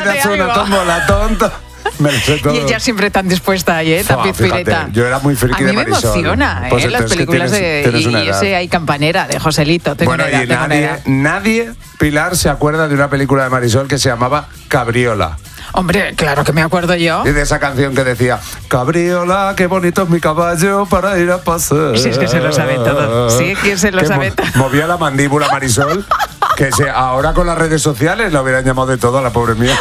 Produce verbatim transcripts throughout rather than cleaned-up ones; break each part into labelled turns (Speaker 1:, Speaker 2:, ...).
Speaker 1: das una tómbola, tonto. Me lo sé todo.
Speaker 2: Y ella siempre tan dispuesta ahí, ¿eh? Tan
Speaker 1: Fua,
Speaker 2: pizpireta.
Speaker 1: fíjate, yo era muy friki
Speaker 2: a
Speaker 1: de
Speaker 2: mí me
Speaker 1: Marisol.
Speaker 2: emociona,
Speaker 1: Pues
Speaker 2: ¿eh? Las
Speaker 1: entonces,
Speaker 2: películas
Speaker 1: tienes,
Speaker 2: de...
Speaker 1: tienes
Speaker 2: y
Speaker 1: una edad.
Speaker 2: ese Hay Campanera, de Joselito. Tengo
Speaker 1: Bueno,
Speaker 2: una edad,
Speaker 1: y
Speaker 2: tengo una
Speaker 1: nadie,
Speaker 2: edad.
Speaker 1: nadie, Pilar, se acuerda de una película de Marisol que se llamaba Cabriola.
Speaker 2: Hombre, claro que me acuerdo yo.
Speaker 1: Y de esa canción que decía, Cabriola, qué bonito es mi caballo para ir a pasear.
Speaker 2: Sí, es que se lo sabe todo. Sí, que se lo
Speaker 1: Que
Speaker 2: sabe
Speaker 1: mo-
Speaker 2: todo.
Speaker 1: Movía la mandíbula Marisol, que se, ahora con las redes sociales la hubieran llamado de todo a la pobre mía.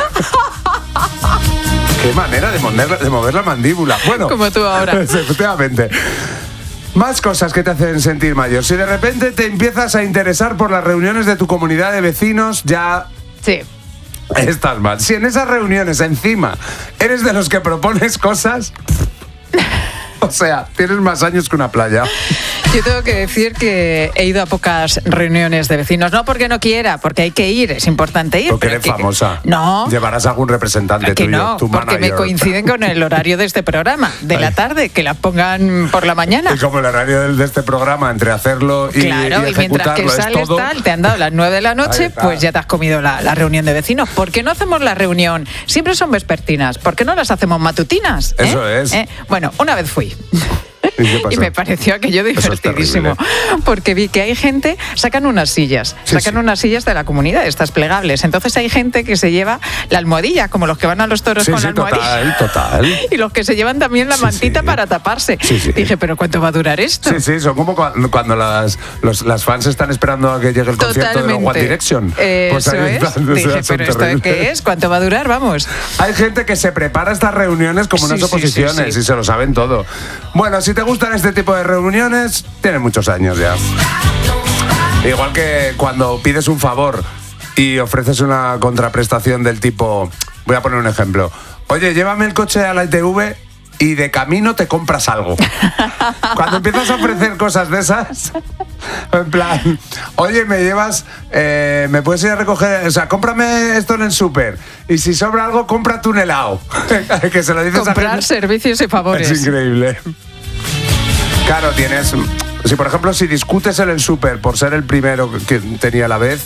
Speaker 1: Qué manera de mover, de mover la mandíbula. Bueno,
Speaker 2: Como tú ahora.
Speaker 1: Efectivamente. Más cosas que te hacen sentir mayor. Si de repente te empiezas a interesar por las reuniones de tu comunidad de vecinos, ya
Speaker 2: Sí.
Speaker 1: estás mal. Si en esas reuniones encima eres de los que propones cosas, o sea, tienes más años que una playa.
Speaker 2: Yo tengo que decir que he ido a pocas reuniones de vecinos. No porque no quiera, porque hay que ir, es importante ir.
Speaker 1: Porque
Speaker 2: pero
Speaker 1: eres
Speaker 2: que-
Speaker 1: famosa.
Speaker 2: No.
Speaker 1: Llevarás a algún representante
Speaker 2: Que
Speaker 1: tuyo,
Speaker 2: no,
Speaker 1: tu
Speaker 2: porque me
Speaker 1: manager.
Speaker 2: coinciden con el horario de este programa, de la
Speaker 1: Ay.
Speaker 2: tarde, que la pongan por la mañana.
Speaker 1: Y como el horario del- de este programa, entre hacerlo y,
Speaker 2: Claro,
Speaker 1: y
Speaker 2: y, mientras que
Speaker 1: ejecutarlo es
Speaker 2: sales
Speaker 1: todo.
Speaker 2: tal, te han dado las nueve de la
Speaker 1: Ahí
Speaker 2: noche,
Speaker 1: está.
Speaker 2: pues ya te has comido la, la reunión de vecinos. ¿Por qué no hacemos la reunión? Siempre son vespertinas. ¿Por qué no las hacemos matutinas? ¿Eh?
Speaker 1: Eso es.
Speaker 2: ¿Eh? Bueno, una vez fui.
Speaker 1: ¿Y qué pasó?
Speaker 2: Y me pareció aquello
Speaker 1: Eso es
Speaker 2: divertidísimo. Porque vi que hay gente, sacan unas sillas,
Speaker 1: Sí,
Speaker 2: sacan
Speaker 1: sí.
Speaker 2: unas sillas de la comunidad, estas plegables. Entonces hay gente que se lleva la almohadilla, como los que van a los toros
Speaker 1: Sí,
Speaker 2: con
Speaker 1: sí,
Speaker 2: la almohadilla.
Speaker 1: total, total.
Speaker 2: Y los que se llevan también la
Speaker 1: Sí,
Speaker 2: mantita
Speaker 1: sí.
Speaker 2: para taparse.
Speaker 1: Sí, sí.
Speaker 2: Dije, ¿pero cuánto va a durar esto?
Speaker 1: Sí, sí, son como cuando, cuando las, los- las fans están esperando a que llegue el concierto de los One Direction.
Speaker 2: Eh,
Speaker 1: Pues
Speaker 2: Eso
Speaker 1: ahí
Speaker 2: es.
Speaker 1: están, o sea,
Speaker 2: Dije,
Speaker 1: son
Speaker 2: ¿pero esto
Speaker 1: terribles.
Speaker 2: qué es? ¿Cuánto va a durar? Vamos.
Speaker 1: Hay gente que se prepara estas reuniones como unas
Speaker 2: Sí, sí,
Speaker 1: oposiciones
Speaker 2: sí, sí.
Speaker 1: y se lo saben todo. Bueno, si te gustan este tipo de reuniones, tienes muchos años ya. Igual que cuando pides un favor y ofreces una contraprestación del tipo, voy a poner un ejemplo. Oye, llévame el coche a la I T V y de camino te compras algo. Cuando empiezas a ofrecer cosas de esas, en plan, oye, me llevas, eh, me puedes ir a recoger, o sea, cómprame esto en el súper y si sobra algo, cómprate un helado. Que se lo dices a
Speaker 2: Comprar
Speaker 1: gente.
Speaker 2: servicios y favores.
Speaker 1: Es increíble. Claro, tienes, si por ejemplo, si discutes en el súper por ser el primero que tenía la vez,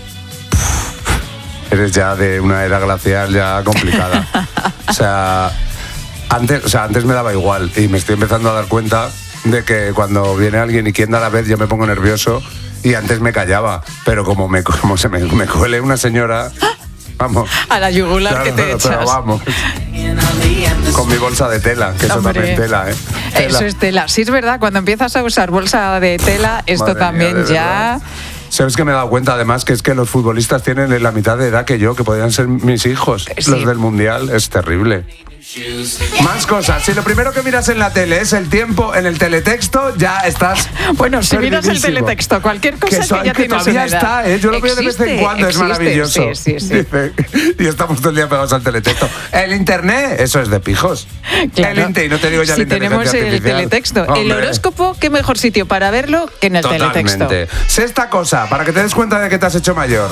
Speaker 1: eres ya de una era glacial ya complicada. O sea, antes, o sea, antes me daba igual y me estoy empezando a dar cuenta de que cuando viene alguien y quien da la vez yo me pongo nervioso y antes me callaba, pero como me como se me, me cuele una señora, vamos.
Speaker 2: A la yugular
Speaker 1: Claro,
Speaker 2: que te
Speaker 1: pero,
Speaker 2: echas.
Speaker 1: pero vamos. Con mi bolsa de tela, que eso
Speaker 2: Hombre,
Speaker 1: también tela, ¿eh? Tela.
Speaker 2: Eso es tela. Sí, es verdad, cuando empiezas a usar bolsa de tela, esto
Speaker 1: Madre mía,
Speaker 2: también
Speaker 1: de
Speaker 2: ya...
Speaker 1: verdad. ¿Sabes que me he dado cuenta además que es que los futbolistas tienen la mitad de edad que yo, que podrían ser mis hijos,
Speaker 2: Sí.
Speaker 1: los del Mundial? Es terrible. Más cosas. Si lo primero que miras en la tele es el tiempo en el teletexto, ya estás.
Speaker 2: Bueno, si miras el
Speaker 1: perdidísimo.
Speaker 2: teletexto, cualquier cosa
Speaker 1: que,
Speaker 2: que,
Speaker 1: son-
Speaker 2: ya
Speaker 1: que
Speaker 2: tienes
Speaker 1: todavía
Speaker 2: una edad.
Speaker 1: está, ¿eh? Yo lo veo de vez en
Speaker 2: Existe,
Speaker 1: cuando, es
Speaker 2: existe,
Speaker 1: maravilloso.
Speaker 2: Sí, sí, sí.
Speaker 1: Dice, y estamos todo el día pegados al teletexto. El internet, eso es de pijos.
Speaker 2: Claro.
Speaker 1: El inte- y no te digo ya
Speaker 2: si
Speaker 1: la
Speaker 2: tenemos
Speaker 1: inteligencia
Speaker 2: el
Speaker 1: artificial.
Speaker 2: teletexto, el
Speaker 1: Hombre.
Speaker 2: horóscopo, qué mejor sitio para verlo que en el teletexto.
Speaker 1: Totalmente. Sexta cosa, para que te des cuenta de que te has hecho mayor.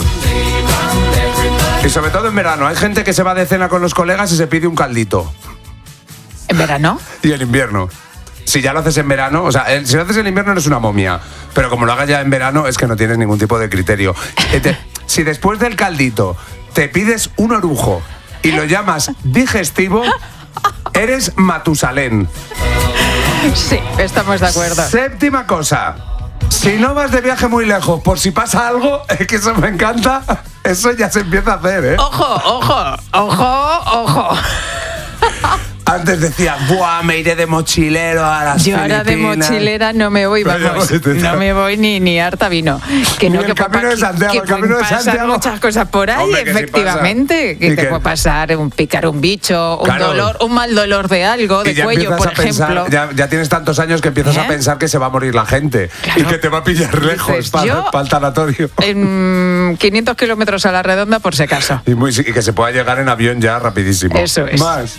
Speaker 1: Y sobre todo en verano, hay gente que se va de cena con los colegas y se pide un caldito.
Speaker 2: ¿En verano?
Speaker 1: Y en invierno. Si ya lo haces en verano, o sea, el- si lo haces en invierno eres una momia. Pero como lo hagas ya en verano, es que no tienes ningún tipo de criterio. Eh, te- si después del caldito te pides un orujo y lo llamas digestivo, eres Matusalén.
Speaker 2: Sí, estamos de acuerdo.
Speaker 1: Séptima cosa. Si no vas de viaje muy lejos, por si pasa algo, es que eso me encanta, eso ya se empieza a hacer, ¿eh?
Speaker 2: Ojo, ojo, ojo, ojo.
Speaker 1: Antes decía, buah, me iré de mochilero a las
Speaker 2: Yo ahora de
Speaker 1: Filipinas".
Speaker 2: mochilera no me voy,
Speaker 1: Pero
Speaker 2: vamos,
Speaker 1: ya te-
Speaker 2: no me voy ni, ni harta vino. Que
Speaker 1: Ni
Speaker 2: no,
Speaker 1: el
Speaker 2: que
Speaker 1: Camino
Speaker 2: pa-
Speaker 1: de Santiago,
Speaker 2: que
Speaker 1: el Camino de
Speaker 2: pueden pasar
Speaker 1: Santiago.
Speaker 2: muchas cosas por ahí,
Speaker 1: Hombre, que sí
Speaker 2: efectivamente,
Speaker 1: pasa.
Speaker 2: que
Speaker 1: Y
Speaker 2: te
Speaker 1: que-
Speaker 2: puede pasar un picar un bicho, un
Speaker 1: Claro.
Speaker 2: dolor, un mal dolor de algo, de
Speaker 1: Y ya
Speaker 2: cuello,
Speaker 1: empiezas
Speaker 2: por
Speaker 1: a pensar,
Speaker 2: ejemplo.
Speaker 1: ya, ya tienes tantos años que empiezas
Speaker 2: ¿Eh?
Speaker 1: a pensar que se va a morir la gente
Speaker 2: Claro.
Speaker 1: y que te va a pillar lejos
Speaker 2: Dices,
Speaker 1: para,
Speaker 2: yo-
Speaker 1: para el tanatorio.
Speaker 2: En quinientos kilómetros a la redonda, por si acaso.
Speaker 1: Y, muy- y que se pueda llegar en avión ya rapidísimo.
Speaker 2: Eso es.
Speaker 1: Más.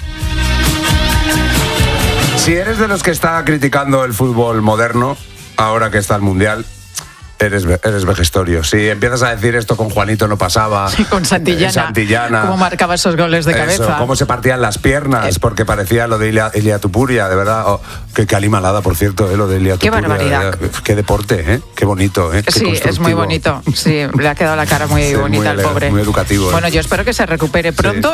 Speaker 1: Si eres de los que está criticando el fútbol moderno, ahora que está el Mundial, eres, ve- eres vejestorio. Si empiezas a decir esto con Juanito no pasaba.
Speaker 2: Con Santillana.
Speaker 1: eh, Santillana.
Speaker 2: Cómo marcaba esos goles de
Speaker 1: Eso,
Speaker 2: cabeza.
Speaker 1: cómo se partían las piernas,
Speaker 2: Eh.
Speaker 1: porque parecía lo de Ilia, Ilia Tupuria, de verdad. Oh, qué calimalada, por cierto, eh, lo de Ilia
Speaker 2: Qué
Speaker 1: Tupuria.
Speaker 2: barbaridad.
Speaker 1: eh, Qué deporte, ¿eh? Qué bonito, ¿eh? Qué
Speaker 2: Sí, es muy
Speaker 1: constructivo.
Speaker 2: bonito. Sí, le ha quedado la cara muy
Speaker 1: Sí,
Speaker 2: bonita
Speaker 1: muy
Speaker 2: al
Speaker 1: ele-
Speaker 2: pobre.
Speaker 1: muy educativo, ¿eh?
Speaker 2: Bueno, yo espero que se recupere pronto.